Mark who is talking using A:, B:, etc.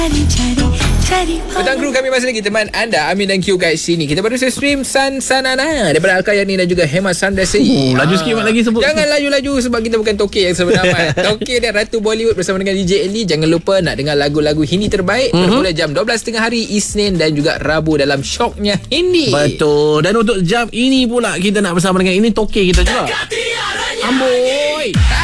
A: Petang kru, kami masih lagi teman anda Amin dan Q kat sini. Kita baru stream San Sanana daripada Al-Kayani dan juga Hema Sandasi.
B: Laju sikit Mat lagi sebut.
A: Jangan laju-laju sebab kita bukan Tokey yang sebenar. Tokey dan Ratu Bollywood bersama dengan DJ Ellie. Jangan lupa nak dengar lagu-lagu Hindi terbaik bermula jam 12.30 hari Isnin dan juga Rabu dalam Shocknya Hindi.
B: Betul. Dan untuk jam ini pula kita nak bersama dengan ini Tokey kita juga. Amboi.